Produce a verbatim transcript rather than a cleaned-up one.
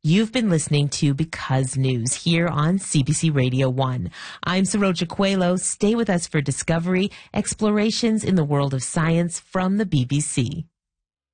You've been listening to Because News here on C B C Radio one. I'm Saroja Coelho. Stay with us for discovery, explorations in the world of science from the B B C.